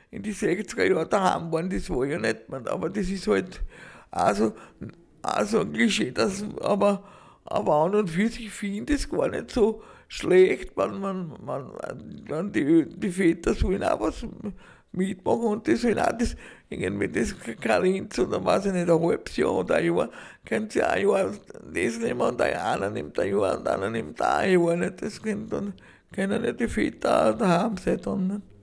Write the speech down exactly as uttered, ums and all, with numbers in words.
in die sechziger Jahren daheim waren, das war ja nicht, aber das ist halt auch so, auch so ein Klischee, das, aber, aber an und für sich finde ich es gar nicht so schlecht, wenn man, man, wenn die, die Väter sollen auch was mitmachen und die sollen auch das, irgendwie das Karenz oder weiß ich nicht, ein halbes Jahr oder ein Jahr, können sie auch ein Jahr das nehmen und einer nimmt ein Jahr und einer nimmt auch ein Jahr nicht, das können dann, können ja die Väter auch daheim sein dann, nicht?